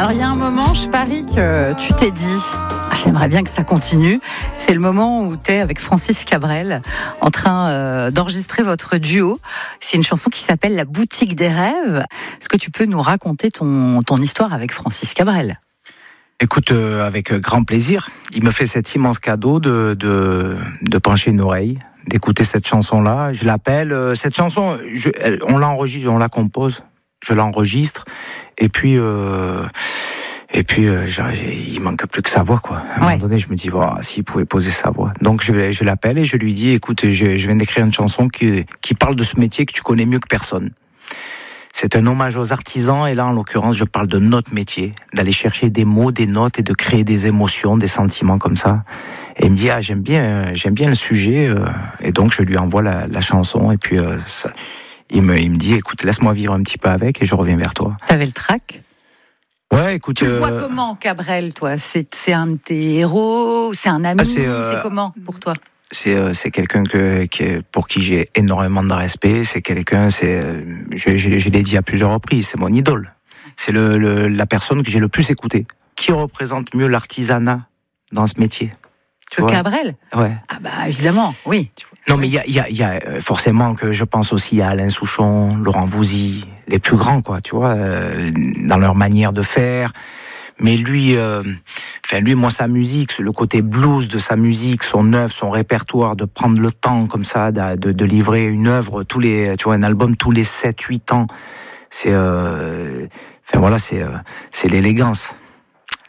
Alors il y a un moment, je parie que tu t'es dit j'aimerais bien que ça continue. C'est le moment où tu es avec Francis Cabrel en train d'enregistrer votre duo. C'est une chanson qui s'appelle La boutique des rêves. Est-ce que tu peux nous raconter ton histoire avec Francis Cabrel ? Écoute, avec grand plaisir. Il me fait cet immense cadeau de pencher une oreille, d'écouter cette chanson-là. Je l'appelle. Cette chanson, on l'enregistre, on la compose. Je l'enregistre. Et puis, il manque plus que sa voix, quoi. À un moment donné, je me dis, s'il pouvait poser sa voix. Donc, je l'appelle et je lui dis, écoute, je viens d'écrire une chanson qui parle de ce métier que tu connais mieux que personne. C'est un hommage aux artisans, et là, en l'occurrence, je parle de notre métier, d'aller chercher des mots, des notes et de créer des émotions, des sentiments comme ça. Et il me dit, j'aime bien le sujet, et donc je lui envoie la chanson, et puis il me dit, écoute, laisse-moi vivre un petit peu avec, et je reviens vers toi. T'avais le trac ? Ouais, écoute. Tu le vois comment, Cabrel, toi ? C'est un de tes héros ? C'est un ami ? C'est comment pour toi ? C'est quelqu'un pour qui j'ai énormément de respect. C'est quelqu'un, je l'ai dit à plusieurs reprises, c'est mon idole. C'est la personne que j'ai le plus écoutée. Qui représente mieux l'artisanat dans ce métier ? Que Cabrel ? Ouais. Ah bah évidemment, oui. Non, mais il y a forcément que je pense aussi à Alain Souchon, Laurent Voulzy, les plus grands, quoi, tu vois, dans leur manière de faire. Mais lui, moi, sa musique, le côté blues de sa musique, son œuvre, son répertoire, de prendre le temps comme ça, de livrer une œuvre un album tous les 7-8 ans, c'est l'élégance.